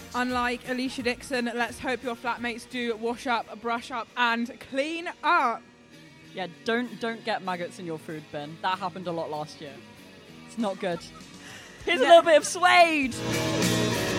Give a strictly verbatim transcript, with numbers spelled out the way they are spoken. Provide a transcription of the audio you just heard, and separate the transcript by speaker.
Speaker 1: Unlike Alicia Dixon, let's hope your flatmates do wash up, brush up, and clean up.
Speaker 2: Yeah, don't don't get maggots in your food bin. That happened a lot last year. It's not good. Here's a little bit of Suede.